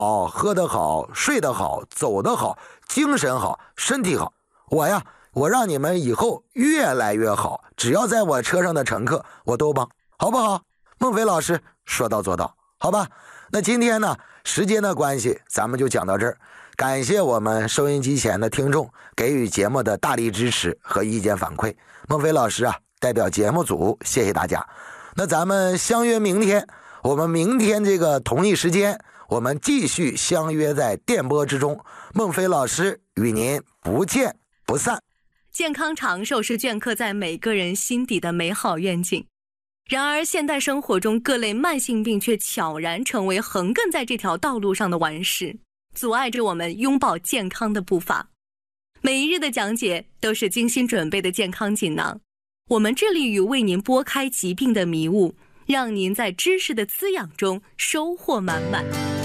喝得好，睡得好，走得好，精神好，身体好。我让你们以后越来越好，只要在我车上的乘客我都帮，好不好？孟非老师说到做到，好吧？那今天呢，时间的关系咱们就讲到这儿。感谢我们收音机前的听众给予节目的大力支持和意见反馈。孟非老师代表节目组谢谢大家。那咱们相约明天，我们明天这个同一时间，我们继续相约在电波之中。孟非老师与您不见不散。 健康长寿是镌刻在每个人心底的美好愿景。然而现代生活中各类慢性病却悄然成为横亘在这条道路上的顽石，阻碍着我们拥抱健康的步伐。每一日的讲解都是精心准备的健康锦囊，我们致力于为您拨开疾病的迷雾，让您在知识的滋养中收获满满。